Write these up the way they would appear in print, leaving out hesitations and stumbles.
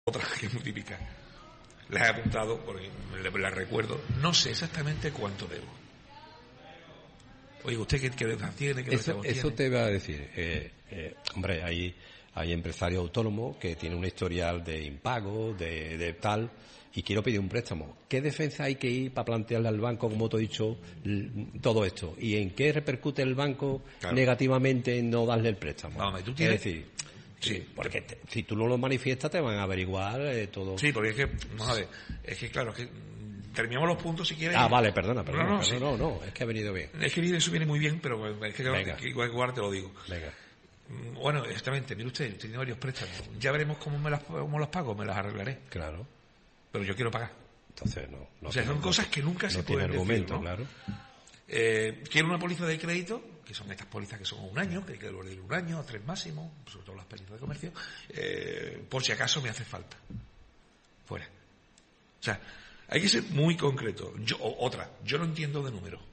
Otra que es muy típica. Las he apuntado porque las recuerdo. No sé exactamente cuánto debo. Oye, ¿usted qué deuda tiene? Eso te iba a decir. Hombre, hay empresarios autónomos que tienen un historial de impago, de tal, y quiero pedir un préstamo. ¿Qué defensa hay que ir para plantearle al banco, como te he dicho, todo esto? ¿Y en qué repercute el banco negativamente en no darle el préstamo? Vamos, ¿tú tienes? Es decir, sí, porque si tú no lo manifiestas te van a averiguar todo. Sí, porque es que, vamos a ver, es que claro, es que terminamos los puntos si quieres. Vale, perdona, sí. No, es que ha venido bien. Es que eso viene muy bien, pero es que igual te lo digo. Venga. Bueno, exactamente, mire usted tiene varios préstamos. Ya veremos cómo las pago, me las arreglaré. Claro. Pero yo quiero pagar. Entonces no. O sea, son cosas que nunca se pueden decir, argumento, ¿no? Claro. Quiero una póliza de crédito, que son estas pólizas que son un año, que hay que devolver 1 año, a 3 máximo, sobre todo las pólizas de comercio, por si acaso me hace falta. Fuera. O sea, hay que ser muy concreto. Yo no entiendo de números.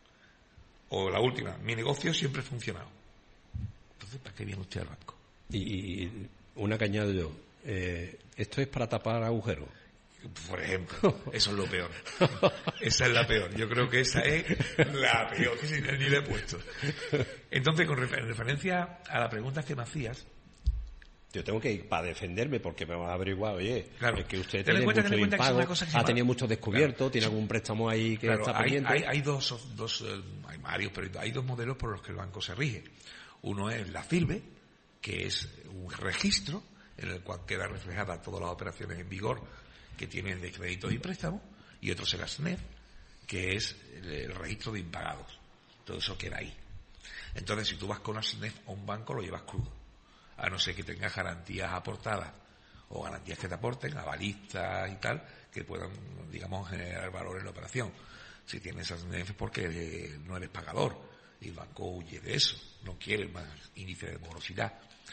O la última, mi negocio siempre ha funcionado. Entonces, ¿para qué viene usted al banco? Y una que añado yo, esto es para tapar agujeros. Por ejemplo, eso es lo peor. Esa es la peor. Yo creo que esa es la peor, que ni le he puesto. Entonces, en referencia a la pregunta que me hacías, yo tengo que ir para defenderme porque me van a averiguar, oye, claro, es que usted tiene mucho impago, ha tenido mucho descubierto, tiene algún préstamo ahí que está pendiente. Hay hay varios, pero hay 2 modelos por los que el banco se rige. Uno es la FIRBE, que es un registro en el cual queda reflejada todas las operaciones en vigor que tienen de créditos y préstamos, y otro será SNEF, que es el registro de impagados. Todo eso queda ahí. Entonces, si tú vas con una SNEF a un banco, lo llevas crudo, a no ser que tengas garantías aportadas o garantías que te aporten, avalistas y tal, que puedan, digamos, generar valor en la operación. Si tienes esa SNEF es porque no eres pagador, y el banco huye de eso, no quiere más índice de morosidad.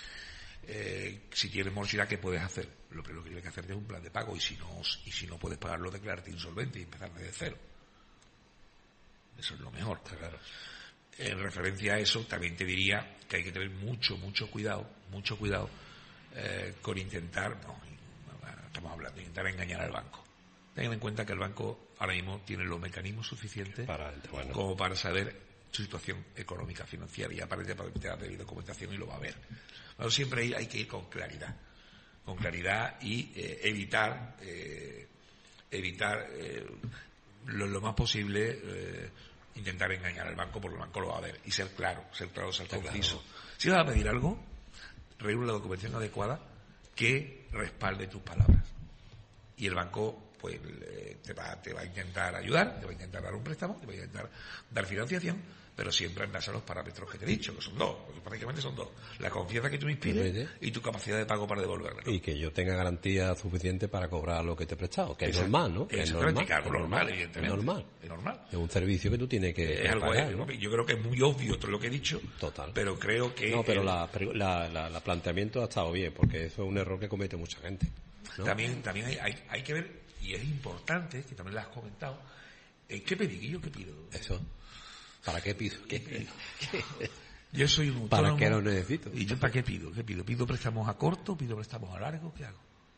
Si tienes morosidad, ¿qué puedes hacer? Lo primero que tienes que hacer es un plan de pago, y si no puedes pagarlo, declararte insolvente y empezar desde cero. Eso es lo mejor, está claro. En referencia a eso, también te diría que hay que tener mucho cuidado con intentar, intentar engañar al banco. Tengan en cuenta que el banco ahora mismo tiene los mecanismos suficientes como para saber su situación económica financiera, y aparte te ha pedido documentación y lo va a ver. Pero siempre hay que ir con claridad y evitar lo más posible intentar engañar al banco, porque el banco lo va a ver, y ser claro, ser conciso. Si vas a pedir algo, reúne la documentación adecuada que respalde tus palabras, y el banco pues te va a intentar ayudar, te va a intentar dar un préstamo, te va a intentar dar financiación, pero siempre en base a los parámetros que te he dicho, que son 2, porque prácticamente son 2: la confianza que tú me inspires y tu capacidad de pago para devolverme, ¿no? Y que yo tenga garantía suficiente para cobrar lo que te he prestado, que es normal, ¿no? Es normal, evidentemente. Es normal. Es un servicio que tú tienes que pagar, ¿no? Yo creo que es muy obvio todo lo que he dicho. Total. Pero creo que... No, pero la planteamiento ha estado bien, porque eso es un error que comete mucha gente, ¿no? También hay que ver, y es importante, que también lo has comentado, ¿qué pedí? ¿Yo qué pido? Eso. ¿Para qué pido? Yo soy un autónomo. ¿Para qué lo necesito? ¿Y yo para qué pido? ¿Pido préstamos a corto? ¿Pido préstamos a largo? ¿Qué hago?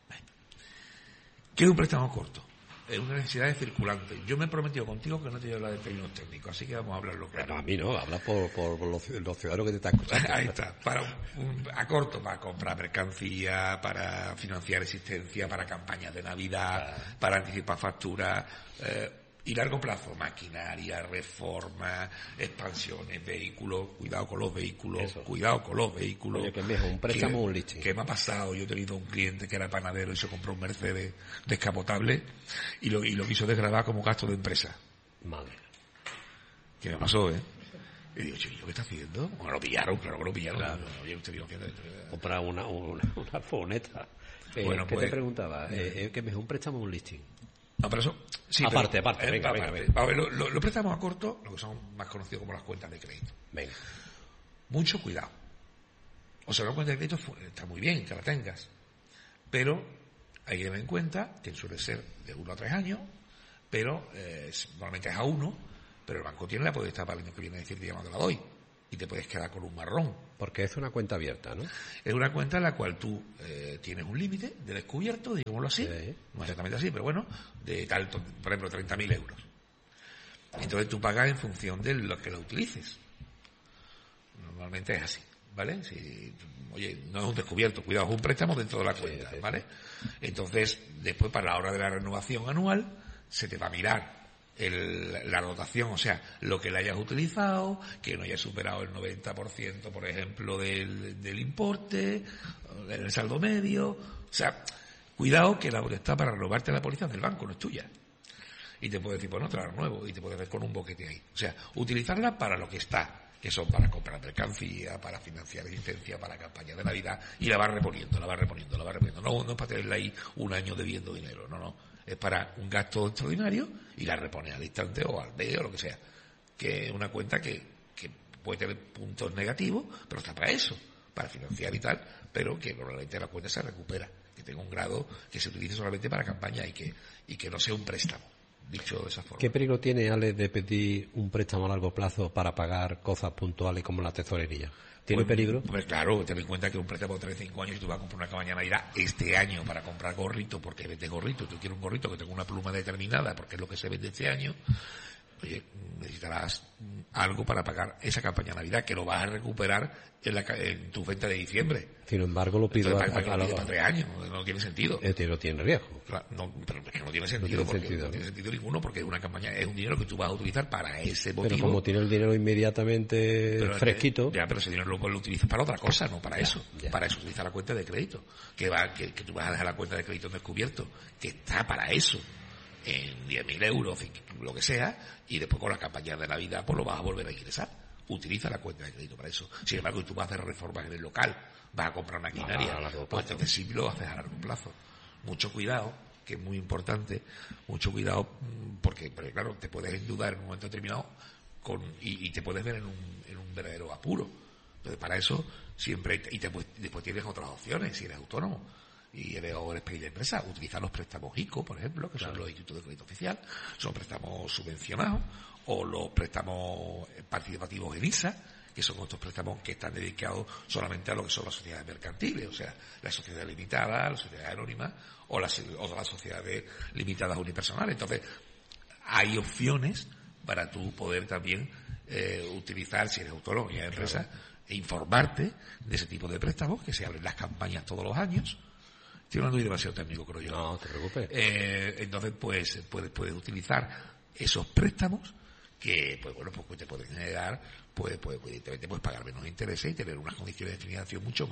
¿Qué es un préstamo corto? Es una necesidad de circulante. Yo me he prometido contigo que no te voy a hablar de términos técnicos, así que vamos a hablarlo claro. Bueno, a mí no, habla por los ciudadanos que te están escuchando. Ahí está. A corto, para comprar mercancía, para financiar existencia, para campañas de Navidad, para anticipar facturas. Y largo plazo, maquinaria, reforma, expansiones, vehículos, cuidado con los vehículos. Oye, que es mejor, un préstamo o un listing. ¿Qué me ha pasado? Yo he tenido un cliente que era panadero y se compró un Mercedes descapotable y lo quiso desgravar como gasto de empresa. Madre. ¿Qué me pasó, Y digo, chico, ¿qué está haciendo? Bueno, lo pillaron, claro que lo pillaron. Claro. Oye, usted dijo que... Comprar una furgoneta. Bueno, ¿qué te preguntaba? ¿Que es mejor un préstamo o un listing? No, pero eso... Sí, aparte, venga. A ver, los préstamos a corto, lo que son más conocidos como las cuentas de crédito. Venga. Mucho cuidado. O sea, una cuenta de crédito está muy bien que la tengas, pero hay que tener en cuenta que suele ser de 1 a 3 años, pero normalmente es a 1, pero el banco tiene la potestad para el año que viene decirte, ya no te la doy. y te puedes quedar con un marrón. Porque es una cuenta abierta, ¿no? Es una cuenta en la cual tú tienes un límite de descubierto, digámoslo así, no exactamente así, pero bueno, de tal, por ejemplo, 30.000 euros. Entonces tú pagas en función de lo que lo utilices. Normalmente es así, ¿vale? Si, oye, no es un descubierto, cuidado, es un préstamo dentro de la cuenta, ¿vale? Entonces, después para la hora de la renovación anual, se te va a mirar la dotación, o sea, lo que le hayas utilizado, que no haya superado el 90%, por ejemplo, del importe, el saldo medio, o sea, cuidado que la potestad para renovarte la póliza es del banco, no es tuya. Y te puede decir, pues no, te la renuevo, y te puede ver con un boquete ahí. O sea, utilizarla para lo que está, que son para comprar mercancía, para financiar existencia, para campañas de Navidad, y la vas reponiendo. No es para tenerla ahí un año debiendo dinero, no. Es para un gasto extraordinario y la repones al instante o al mes o lo que sea. Que es una cuenta que puede tener puntos negativos, pero está para eso, para financiar y tal, pero que normalmente la cuenta se recupera, que tenga un grado que se utilice solamente para campaña y que no sea un préstamo, dicho de esa forma. ¿Qué peligro tiene, Alex, de pedir un préstamo a largo plazo para pagar cosas puntuales como la tesorería? ¿Tiene peligro? Pues claro, ten en cuenta que un préstamo de 35 años y tú vas a comprar una cabaña de Navidad este año para comprar gorrito, porque vendes gorrito, tú quieres un gorrito que tenga una pluma determinada, porque es lo que se vende este año, oye, necesitarás algo para pagar esa campaña de Navidad, que lo vas a recuperar en tu venta de diciembre. Sin embargo, lo pido para 3 años, no tiene sentido. No tiene riesgo. Claro, no, pero es que no tiene sentido, no tiene sentido ninguno, porque es una campaña, es un dinero que tú vas a utilizar para ese motivo. Pero como tiene el dinero inmediatamente fresquito. Pero ese dinero lo utilizas para otra cosa, no para eso. Para eso utiliza la cuenta de crédito, que tú vas a dejar la cuenta de crédito en descubierto, que está para eso, en 10.000 euros, lo que sea, y después con la campaña de Navidad pues lo vas a volver a ingresar. Utiliza la cuenta de crédito para eso. Sin embargo, si tú vas a hacer reformas en el local, vas a comprar maquinaria, pues entonces sí lo haces a largo plazo. Mucho cuidado, que es muy importante, mucho cuidado, porque claro, te puedes endeudar en un momento determinado y te puedes ver en un verdadero apuro. Entonces, para eso siempre, después tienes otras opciones, si eres autónomo y eres pequeña de empresa, utilizar los préstamos ICO, por ejemplo, que son los institutos de crédito oficial, son préstamos subvencionados, o los préstamos participativos en ISA, que son otros préstamos que están dedicados solamente a lo que son las sociedades mercantiles, o sea, las sociedades limitadas, las sociedades anónimas o las sociedades limitadas unipersonales. Entonces, hay opciones para tú poder también utilizar, si eres autónomo y eres empresa, e informarte de ese tipo de préstamos, que se abren las campañas todos los años. Estoy hablando demasiado técnico, creo yo. No, te preocupes. Entonces, pues, puedes utilizar esos préstamos que, pues bueno, pues te pueden generar, evidentemente, pues pagar menos intereses y tener unas condiciones de financiación mucho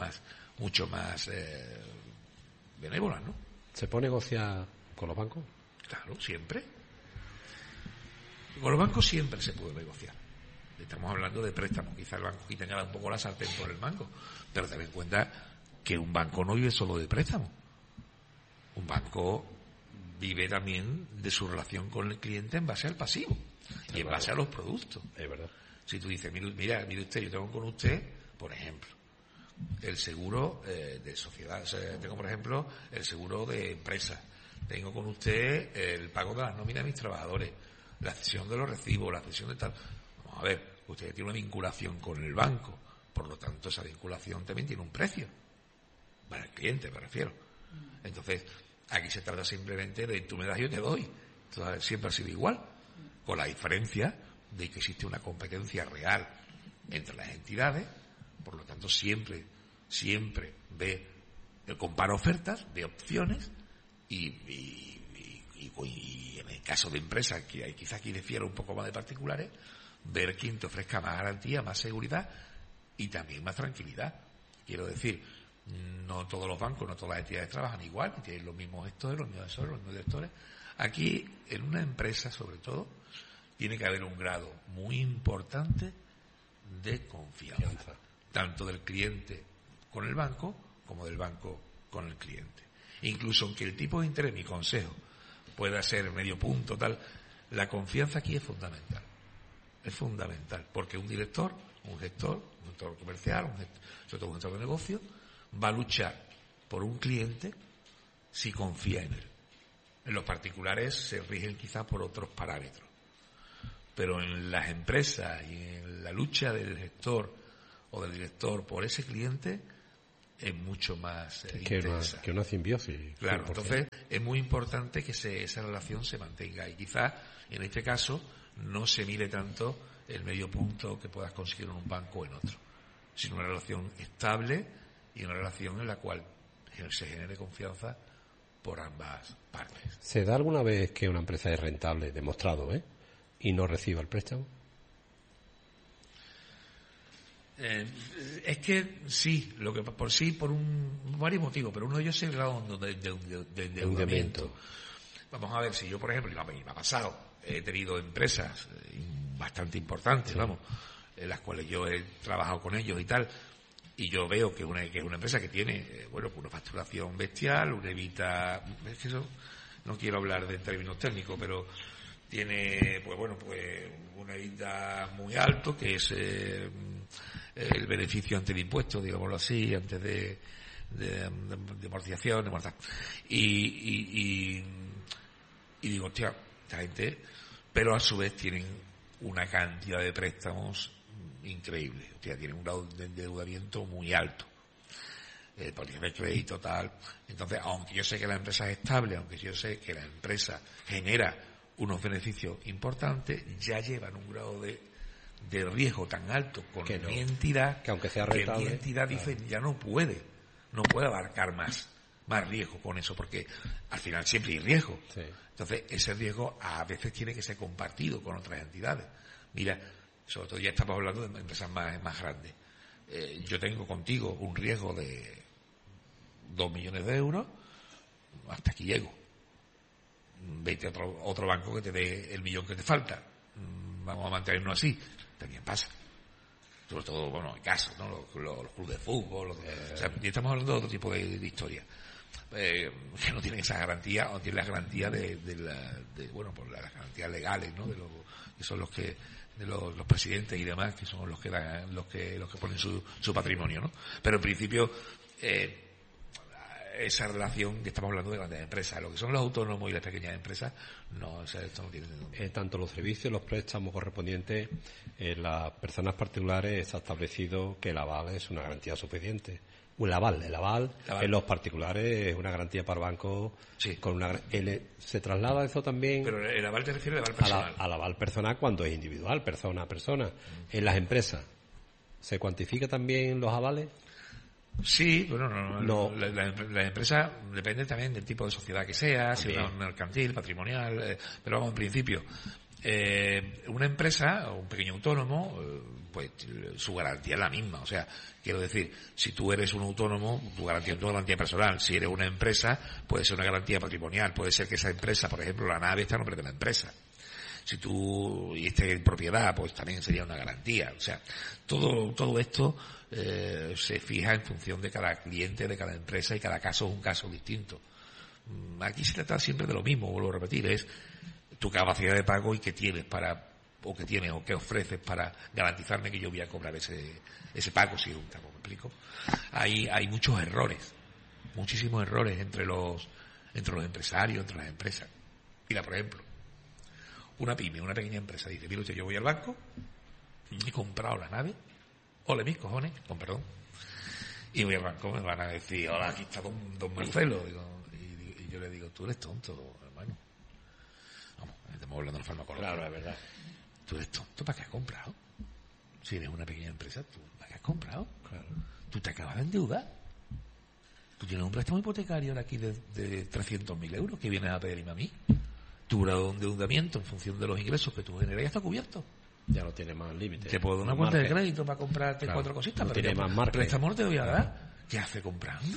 más benévolas, ¿no? ¿Se puede negociar con los bancos? Claro, siempre. Con los bancos siempre se puede negociar. Estamos hablando de préstamos. Quizá el banco aquí tenga un poco la sartén por el mango, pero ten en cuenta que un banco no vive solo de préstamos. Un banco vive también de su relación con el cliente en base al pasivo y en base a los productos. Es verdad. Si tú dices, mire usted, yo tengo con usted, por ejemplo, el seguro de sociedad, o sea, tengo, por ejemplo, el seguro de empresa, tengo con usted el pago de las nóminas de mis trabajadores, la cesión de los recibos, la cesión de tal. Vamos a ver, usted tiene una vinculación con el banco, por lo tanto esa vinculación también tiene un precio para el cliente, me refiero. Entonces, aquí se trata simplemente de tú me das, yo te doy. Entonces, siempre ha sido igual, con la diferencia de que existe una competencia real entre las entidades, por lo tanto siempre compara ofertas, ve opciones y en el caso de empresas que hay quizás aquí difiere un poco más de particulares, ver quién te ofrezca más garantía, más seguridad y también más tranquilidad. Quiero decir, no todos los bancos, no todas las entidades trabajan igual, tienen los mismos gestores, los mismos asesores, los mismos directores. Aquí, en una empresa sobre todo, tiene que haber un grado muy importante de confianza, tanto del cliente con el banco como del banco con el cliente. Incluso aunque el tipo de interés, mi consejo, pueda ser medio punto, tal, la confianza aquí es fundamental. Es fundamental, porque un director, un gestor comercial, sobre todo un gestor de negocio, va a luchar por un cliente si confía en él. En los particulares se rigen quizás por otros parámetros, pero en las empresas y en la lucha del gestor o del director por ese cliente es mucho más intensa. Que una simbiosis. Claro, 100%. entonces es muy importante que esa relación se mantenga y quizás en este caso no se mire tanto el medio punto que puedas conseguir en un banco o en otro, sino una relación estable y una relación en la cual se genere confianza por ambas partes. ¿Se da alguna vez que una empresa es rentable, demostrado, y no reciba el préstamo? Es que sí, lo que por varios motivos, pero uno de ellos es el grado de endeudamiento. Vamos a ver, si yo, por ejemplo, y me ha pasado, he tenido empresas bastante importantes, sí, en las cuales yo he trabajado con ellos y tal, y yo veo que es una empresa que tiene, una facturación bestial, una evita, es que eso, no quiero hablar de términos técnicos, pero tiene, pues una evita muy alto, que es el beneficio antes de impuestos, digámoslo así, antes de amortización, y digo, hostia, esta gente, pero a su vez tienen una cantidad de préstamos increíble, hostia, tienen un grado de endeudamiento muy alto, porque el crédito tal. Entonces, aunque yo sé que la empresa es estable, aunque yo sé que la empresa genera unos beneficios importantes, ya llevan un grado de riesgo tan alto con mi entidad, que aunque sea rentable, que mi entidad dice ya no puede abarcar más riesgo con eso, porque al final siempre hay riesgo. Sí. Entonces, ese riesgo a veces tiene que ser compartido con otras entidades. Mira, sobre todo ya estamos hablando de empresas más grandes. Yo tengo contigo un riesgo de 2 millones de euros, hasta aquí llego. Vete a otro banco que te dé el millón que te falta. Vamos a mantenernos así. También pasa. Sobre todo, hay casos, ¿no? Los clubes de fútbol. O sea, y estamos hablando de otro tipo de historia. Que no tienen esa garantía, o tienen las garantías por las garantías legales, ¿no? Que son los presidentes y demás, que son los que ponen su patrimonio, ¿no? Pero en principio, esa relación que estamos hablando de grandes empresas, lo que son los autónomos y las pequeñas empresas, esto no tiene. Tanto los servicios, los préstamos correspondientes, las personas particulares está establecido que el aval es una garantía suficiente. El aval en los particulares es una garantía para el banco. Sí. ¿Se traslada eso también? Pero el aval te refiere al aval personal. Al aval personal cuando es individual, persona a persona. En las empresas, ¿se cuantifica también los avales? Sí, no. La empresa depende también del tipo de sociedad que sea, si es una mercantil, patrimonial, pero vamos, en principio, una empresa o un pequeño autónomo, pues su garantía es la misma. O sea, quiero decir, si tú eres un autónomo, tu garantía personal. Si eres una empresa, puede ser una garantía patrimonial. Puede ser que esa empresa, por ejemplo, la nave está a nombre de la empresa. Si tú estés en propiedad, pues también sería una garantía. O sea, todo esto se fija en función de cada cliente, de cada empresa, y cada caso es un caso distinto. Aquí se trata siempre de lo mismo, vuelvo a repetir, es tu capacidad de pago y qué tienes o qué ofreces para garantizarme que yo voy a cobrar ese pago, si es un pago, ¿me explico? Hay muchos errores, muchísimos errores entre los empresarios, entre las empresas. Mira, por ejemplo, una pyme, una pequeña empresa dice, mira usted, yo voy al banco, he comprado la nave, ole mis cojones, con perdón, y voy al banco, me van a decir, hola, aquí está don Marcelo, y yo le digo, tú eres tonto, hermano. Vamos, estamos hablando de farmacología. Claro, es verdad. Tú eres tonto, ¿para qué has comprado? Si eres una pequeña empresa, ¿tú para qué has comprado? Claro. Tú te acabas de endeudar. Tú tienes un préstamo hipotecario ahora aquí de 300.000 euros que vienes a pedirme a mí. Tu grado de endeudamiento en función de los ingresos que tú generas ya está cubierto. Ya no tiene más límites. Te puedo dar una cuenta de crédito para comprarte 4 cositas. No pero tiene más margen. Préstamo no te voy a dar. ¿Qué hace comprando?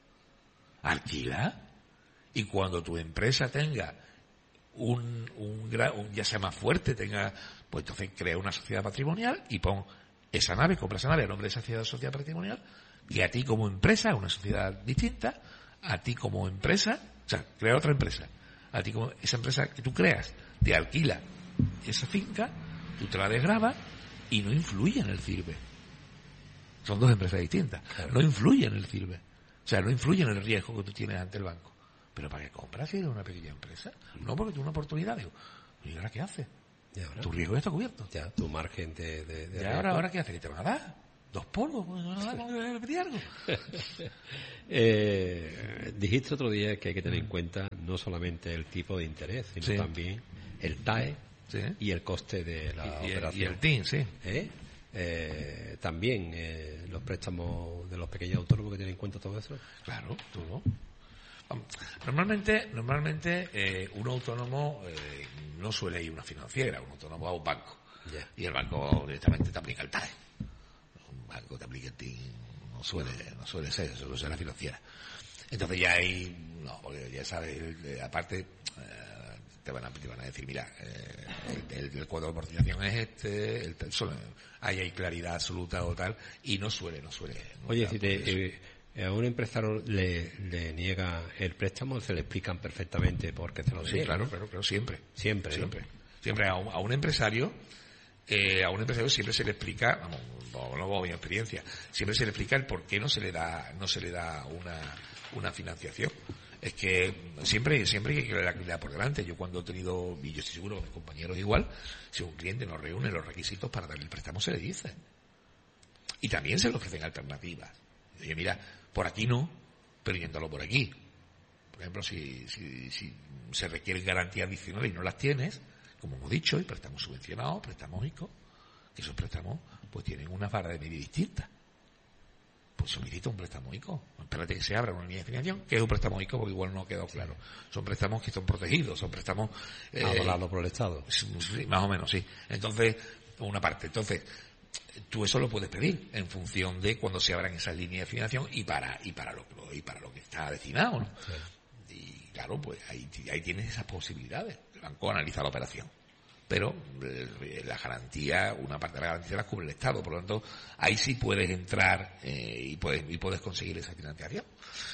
Alquila. Y cuando tu empresa tenga ya sea más fuerte, pues entonces crea una sociedad patrimonial y compra esa nave a nombre de esa sociedad patrimonial, que a ti como empresa, una sociedad distinta, a ti como empresa, o sea, crea otra empresa. A ti como esa empresa que tú creas te alquila esa finca, tú te la desgrabas y no influye en el CIRBE. Son dos empresas distintas. Claro. No influye en el CIRBE. O sea, no influye en el riesgo que tú tienes ante el banco. ¿Pero para qué compras si eres una pequeña empresa? No, porque tú una oportunidad. Digo, ¿y ahora qué haces? Tu riesgo ya está cubierto. Ya, tu margen de ¿Y ahora qué haces? ¿Qué te van a dar? 2 polvos, ¿no pedir algo? Dijiste otro día que hay que tener en cuenta no solamente el tipo de interés, sino también el TAE y el coste de la operación. Y el TIN, sí. También los préstamos de los pequeños autónomos, que tienen en cuenta todo eso. Claro, todo. Normalmente un autónomo no suele ir a una financiera, un autónomo va a un banco. Yeah. Y el banco directamente te aplica el TAE. Un banco te aplica el TIN, no suele ser, suele ser la financiera. Entonces ya hay, porque ya sabes, aparte te van a decir, mira, el cuadro de amortización es este, ahí hay claridad absoluta o tal, y no suele. Oye, si a un empresario le niega el préstamo, se le explican perfectamente por qué se lo niega. Sí, claro, siempre. Siempre, ¿no? Siempre a un empresario siempre se le explica, no mi experiencia, siempre se le explica el por qué no se le da una financiación. Es que siempre hay que creer la actividad por delante. Yo cuando he tenido, y yo estoy seguro que mis compañeros igual, si un cliente no reúne los requisitos para darle el préstamo, se le dice. Y también se le ofrecen alternativas. Oye, mira, por aquí no, pero yéndolo por aquí. Por ejemplo, si se requieren garantías adicionales y no las tienes, como hemos dicho, y préstamos subvencionados, préstamos ICO, que esos préstamos pues tienen una barra de medida distinta. Pues solicita un préstamo ICO. Espérate que se abra una línea de financiación, que es un préstamo ICO, porque igual no ha quedado claro. Son préstamos que son protegidos, son préstamos avalados por el Estado. Sí, más o menos, sí. Entonces, una parte. Entonces, tú eso lo puedes pedir en función de cuando se abran esas líneas de financiación y para lo que está destinado, ¿no? Sí. Y claro, pues ahí tienes esas posibilidades. El banco analiza la operación, pero la garantía, una parte de la garantía la cubre el Estado, por lo tanto ahí sí puedes entrar y puedes conseguir esa financiación.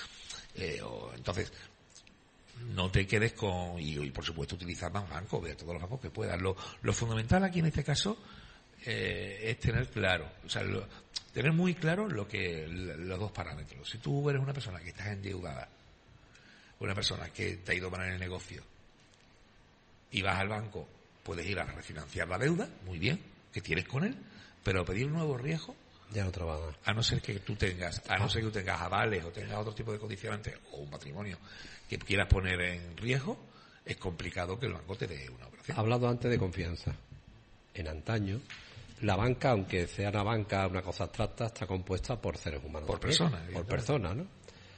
Entonces no te quedes y por supuesto utilizar más bancos, ve a todos los bancos que puedas. Lo fundamental aquí en este caso es tener claro, tener muy claro los dos parámetros. Si tú eres una persona que estás endeudada, una persona que te ha ido mal en el negocio y vas al banco, puedes ir a refinanciar la deuda, muy bien, que tienes con él, pero pedir un nuevo riesgo ya no trabaja. A no ser que tú tengas avales o tengas otro tipo de condicionantes o un patrimonio que quieras poner en riesgo, es complicado que el banco te dé una operación. He hablado antes de confianza. En antaño, la banca, aunque sea una banca, una cosa abstracta, está compuesta por seres humanos. Por personas. Por personas, ¿no?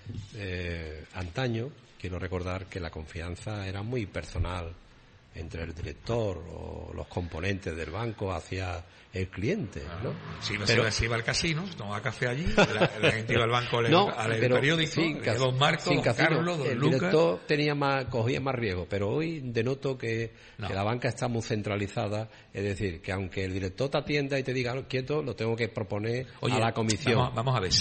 Antaño, quiero recordar que la confianza era muy personal entre el director o los componentes del banco hacia el cliente, ¿no? Si no se iba al casino, se tomaba café allí, la gente iba al banco al periódico, don Marcos, don Carlos, don el Lucas. director cogía más riesgo, pero hoy denoto que la banca está muy centralizada, es decir, que aunque el director te atienda y te diga quieto, lo tengo que proponer a la comisión. Vamos a ver,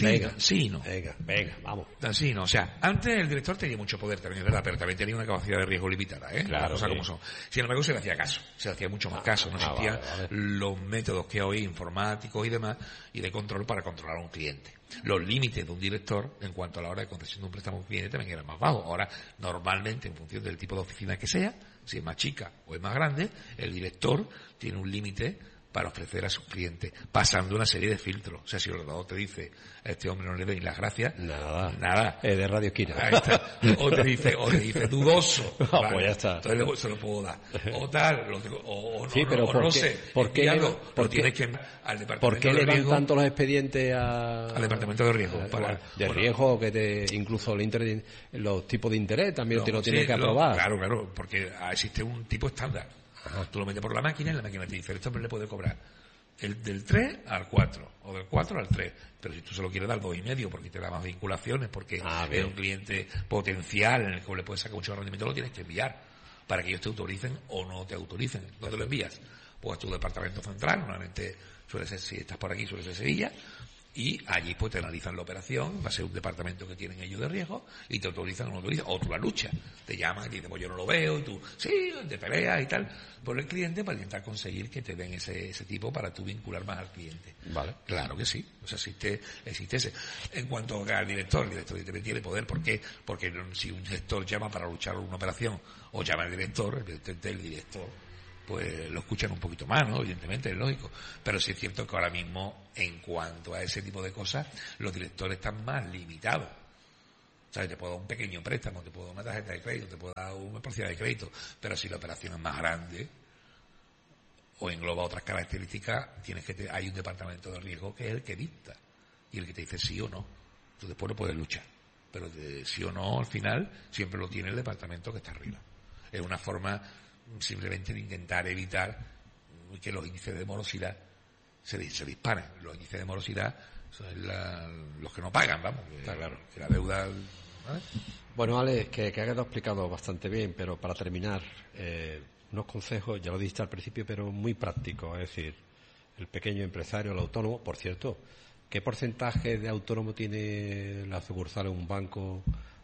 venga, vamos. Sí, no, o sea, antes el director tenía mucho poder también, es verdad, pero también tenía una capacidad de riesgo limitada, Claro, las cosas como son. Sin embargo, se le hacía caso, se le hacía mucho más caso, no existían los métodos que hoy informáticos y demás, y de control para controlar a un cliente. Los límites de un director en cuanto a la hora de concesión de un préstamo a un cliente también eran más bajos. Ahora, normalmente, en función del tipo de oficina que sea, si es más chica o es más grande, el director tiene un límite para ofrecer a sus clientes, pasando una serie de filtros. O sea, si el ordenador te dice, a este hombre no le den las gracias, nada. De Radio Esquina. Ahí está. O te dice dudoso. Vale. Pues ya está. Entonces se lo puedo dar. O tal, sí, pero no sé. ¿Por qué tienes que al departamento ¿por qué de le dan riesgo, tanto los expedientes al departamento de riesgo? Riesgo que incluso los tipos de interés también lo tienen que aprobar. Claro, porque existe un tipo estándar. Tú lo metes por la máquina y la máquina te dice, esto le puede cobrar del 3 al 4 o del 4 al 3, pero si tú se lo quieres dar 2,5 porque te da más vinculaciones, porque es un cliente potencial en el que le puedes sacar mucho rendimiento, lo tienes que enviar para que ellos te autoricen o no te autoricen. ¿Dónde lo envías? Pues a tu departamento central, normalmente suele ser, si estás por aquí, suele ser Sevilla, y allí pues te analizan la operación, va a ser un departamento que tienen ellos de riesgo y te autorizan o no autorizan, o tú la luchas, te llaman y te dicen, pues yo no lo veo, y tú, sí, te peleas y tal, por el cliente para intentar conseguir que te den ese tipo para tú vincular más al cliente. Vale. Claro que sí, o sea, existe ese. En cuanto al director, el director tiene poder, ¿por qué? Porque si un gestor llama para luchar una operación o llama al director, el director pues lo escuchan un poquito más, ¿no? Evidentemente, es lógico. Pero sí es cierto que ahora mismo, en cuanto a ese tipo de cosas, los directores están más limitados. O sea, te puedo dar un pequeño préstamo, te puedo dar una tarjeta de crédito, te puedo dar una parcial de crédito, pero si la operación es más grande o engloba otras características, hay un departamento de riesgo que es el que dicta y el que te dice sí o no. Tú después no puedes luchar, pero sí o no, al final, siempre lo tiene el departamento que está arriba. Es una forma simplemente de intentar evitar que los índices de morosidad se disparen. Los índices de morosidad son los que no pagan, vamos. Está claro. Que la deuda... ¿vale? Bueno, Alex, que ha quedado explicado bastante bien, pero para terminar, unos consejos, ya lo dijiste al principio, pero muy prácticos. Es decir, el pequeño empresario, el autónomo, por cierto, ¿qué porcentaje de autónomo tiene la sucursal en un banco?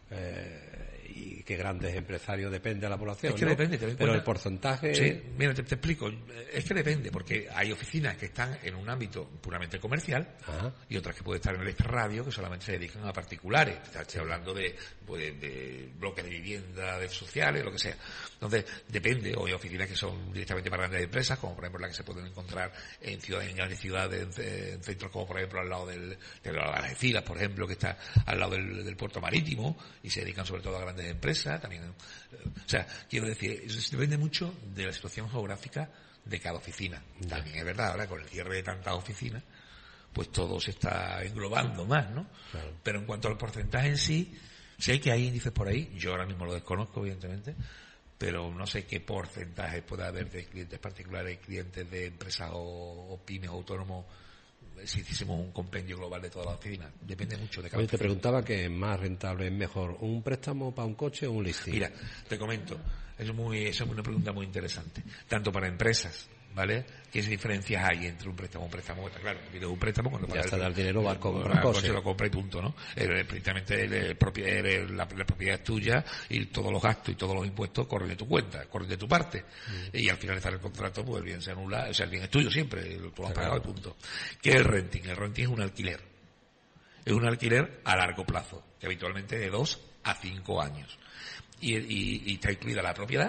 Y qué grandes empresarios, depende de la población. Es que ¿no? depende, pero el porcentaje... Sí, mira, te explico. Es que depende, porque hay oficinas que están en un ámbito puramente comercial. Ajá. Y otras que pueden estar en el extrarradio que solamente se dedican a particulares. Estoy hablando de bloques de vivienda, de sociales, lo que sea. Entonces, depende. O hay oficinas que son directamente para grandes empresas, como por ejemplo las que se pueden encontrar en grandes ciudades, en centros como por ejemplo al lado de las Algeciras, por ejemplo, que está al lado del puerto marítimo, y se dedican sobre todo a grandes empresas también. O sea, quiero decir, eso depende mucho de la situación geográfica de cada oficina. También es verdad, ahora con el cierre de tantas oficinas, pues todo se está englobando más, ¿no? Claro. Pero en cuanto al porcentaje en sí, sé que hay índices por ahí, yo ahora mismo lo desconozco, evidentemente, pero no sé qué porcentaje puede haber de clientes particulares, clientes de empresas o pymes autónomos, si hiciésemos un compendio global de todas las oficinas. Depende mucho de cada oficina. Te preguntaba que es más rentable, es mejor, ¿un préstamo para un coche o un leasing? Mira, te comento, esa es una pregunta muy interesante. Tanto para empresas, ¿vale? ¿Qué diferencias hay entre un préstamo? Un préstamo, está claro, tienes un préstamo cuando ya está, el dinero va a comprar coche, lo compra y punto, ¿no? Precisamente la propiedad es tuya y todos los gastos y todos los impuestos corren de tu cuenta, corren de tu parte. Y al finalizar el contrato, pues el bien se anula, o sea, el bien es tuyo siempre, tú lo has pagado y punto. ¿Qué es el renting? El renting es un alquiler. Es un alquiler a largo plazo, que habitualmente de 2 a 5 años. Y está incluida la propiedad.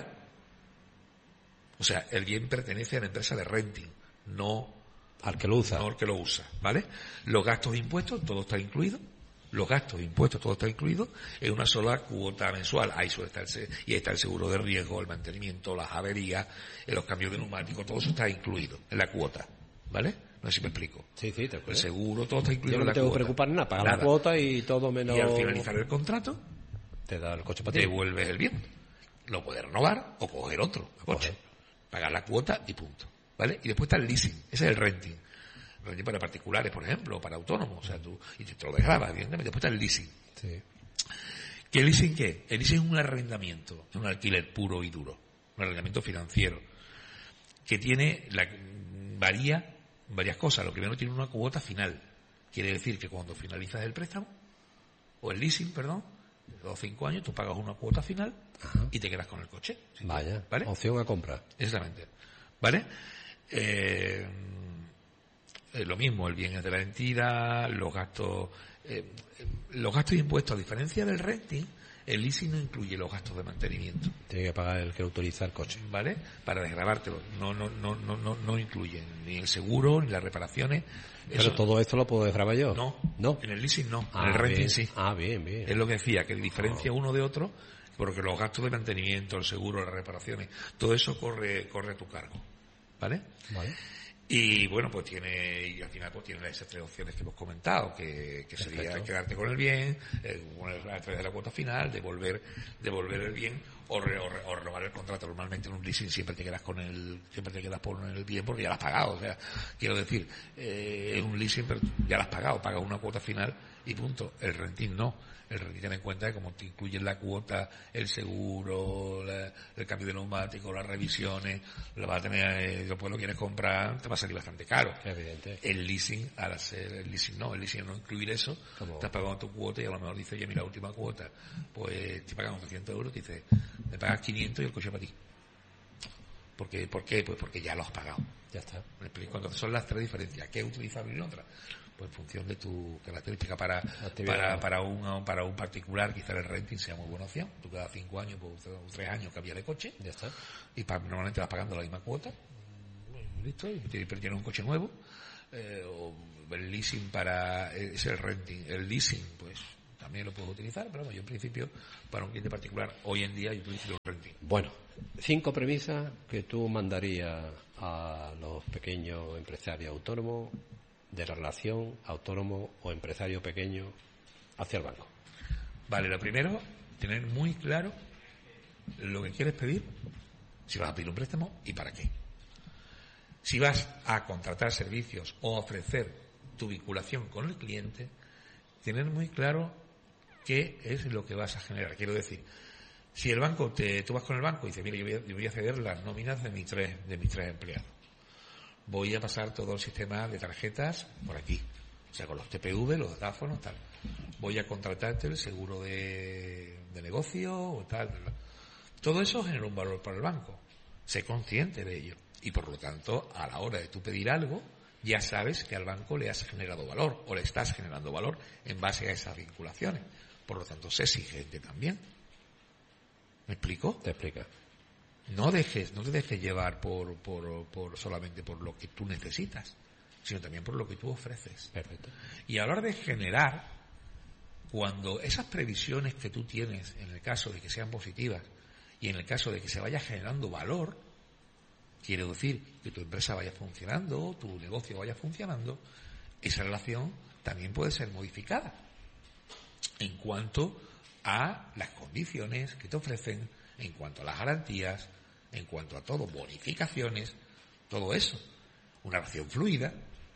O sea, el bien pertenece a la empresa de renting, no al que lo usa. No al que lo usa, ¿vale? Los gastos de impuestos, todo está incluido. Los gastos de impuestos, todo está incluido en una sola cuota mensual. Ahí suele estar y ahí está el seguro de riesgo, el mantenimiento, las averías, los cambios de neumáticos, todo eso está incluido en la cuota, ¿vale? No sé si me explico. Sí, te acuerdo. El seguro, todo está incluido en la cuota. Yo no tengo que preocupar nada, pagar la cuota y todo menos... Y al finalizar el contrato, te da el coche para ti. Devuelves el bien. Lo puedes renovar o coger otro coche. Pagar la cuota y punto, ¿vale? Y después está el leasing, ese es el renting. Renting para particulares, por ejemplo, o para autónomos, o sea, y te lo desgrabas, evidentemente. Después está el leasing. Sí. ¿Qué leasing qué? El leasing es un arrendamiento, es un alquiler puro y duro, un arrendamiento financiero, que varía varias cosas. Lo primero, tiene una cuota final. Quiere decir que cuando finalizas el préstamo, o el leasing, perdón, de 2 o 5 años, tú pagas una cuota final. Ajá. Y te quedas con el coche. Vaya, ¿vale? Opción a compra. Exactamente. ¿Vale? Lo mismo, el bien es de la entidad, los gastos de impuestos, a diferencia del renting, el leasing no incluye los gastos de mantenimiento. Tiene que pagar el que autoriza el coche. ¿Vale? Para desgrabártelo. No incluyen ni el seguro, ni las reparaciones. Pero todo esto lo puedo desgravar yo. No. En el leasing no. En el renting bien. sí. Bien. Es lo que decía, que diferencia uno de otro, porque los gastos de mantenimiento, el seguro, las reparaciones, todo eso corre a tu cargo. ¿Vale? Y bueno, pues y al final pues tiene esas 3 opciones que hemos comentado, que sería quedarte con el bien, a través de la cuota final, devolver el bien o renovar el contrato. Normalmente en un leasing siempre te quedas con siempre te quedas por el bien porque ya lo has pagado. O sea, quiero decir, en un leasing pero ya lo has pagado, pagas una cuota final y punto. El renting no. El renting, ten en cuenta que como te incluyen la cuota, el seguro, el cambio de neumático, las revisiones, lo vas a tener, después lo quieres comprar, te va a salir bastante caro. Evidente. El leasing, al hacer el leasing no incluir eso, estás pagando tu cuota y a lo mejor dice, oye, mira, la última cuota, pues te pagan 800 euros, te dice, me pagas 500 y el coche para ti. ¿Por qué? Pues porque ya lo has pagado. Ya está. ¿Me explico? Entonces son las 3 diferencias. ¿Qué es utilizable y otra? Pues en función de tu característica. Para un particular, quizá el renting sea muy buena opción. Tú cada 5 años, pues 3 años cambias de coche. Ya está. Y normalmente vas pagando la misma cuota. Listo. Y tienes un coche nuevo. O el leasing es el renting. El leasing, pues también lo puedo utilizar. Pero bueno, yo en principio, para un cliente particular, hoy en día yo utilizo el renting. Bueno, 5 premisas que tú mandarías a los pequeños empresarios autónomos de la relación autónomo o empresario pequeño hacia el banco. Vale, lo primero, tener muy claro lo que quieres pedir, si vas a pedir un préstamo y para qué. Si vas a contratar servicios o ofrecer tu vinculación con el cliente, tener muy claro qué es lo que vas a generar. Quiero decir, si el banco tú vas con el banco y dices, mira, yo voy a ceder las nóminas de mis tres empleados. Voy a pasar todo el sistema de tarjetas por aquí. O sea, con los TPV, los datáfonos, tal. Voy a contratarte el seguro de negocio o tal. Todo eso genera un valor para el banco. Sé consciente de ello. Y por lo tanto, a la hora de tú pedir algo, ya sabes que al banco le has generado valor o le estás generando valor en base a esas vinculaciones. Por lo tanto, sé exigente también. ¿Me explico? Te explica. No te dejes llevar por solamente por lo que tú necesitas, sino también por lo que tú ofreces. Perfecto. Y a la hora de generar, cuando esas previsiones que tú tienes, en el caso de que sean positivas y en el caso de que se vaya generando valor, quiere decir que tu empresa vaya funcionando, tu negocio vaya funcionando, esa relación también puede ser modificada en cuanto a las condiciones que te ofrecen, en cuanto a las garantías, en cuanto a todo, bonificaciones, todo eso. Una relación fluida,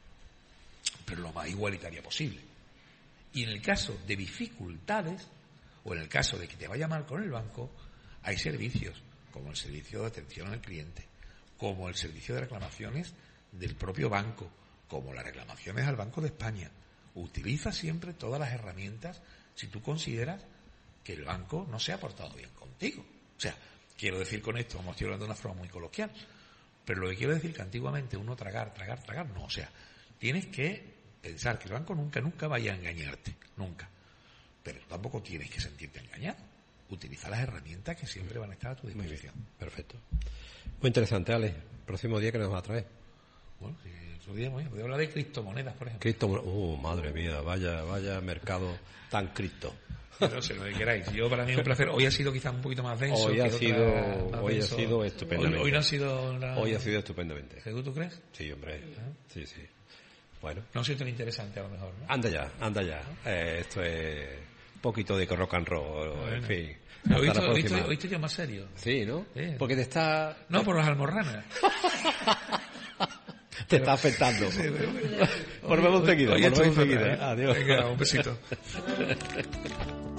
pero lo más igualitaria posible. Y en el caso de dificultades, o en el caso de que te vaya mal con el banco, hay servicios, como el servicio de atención al cliente, como el servicio de reclamaciones del propio banco, como las reclamaciones al Banco de España. Utiliza siempre todas las herramientas si tú consideras que el banco no se ha portado bien contigo. O sea, quiero decir con esto, como estoy hablando de una forma muy coloquial, pero lo que quiero decir que antiguamente uno tragar, no. O sea, tienes que pensar que el banco nunca vaya a engañarte, nunca. Pero tampoco tienes que sentirte engañado. Utiliza las herramientas que siempre van a estar a tu disposición. Muy bien, perfecto. Muy interesante, Alex. Próximo día que nos va a traer. Bueno, si otro día voy a hablar de criptomonedas, por ejemplo. Criptomonedas. Madre mía, vaya mercado tan cripto. No sé lo que queráis. Yo, para mí es un placer. Hoy ha sido quizás un poquito más denso. Hoy ha sido estupendamente. Hoy no ha sido Hoy ha sido estupendamente. ¿Seguro tú crees? Sí, hombre. Sí. Bueno. No ha sido tan interesante a lo mejor, ¿no? Anda ya. Esto es un poquito de rock and roll, bueno. En fin. Hoy estoy yo más serio. Sí, ¿no? Sí. Porque te está... No, por las almorranas. Te está afectando. Sí, volvemos enseguida. Adiós. Venga, un besito.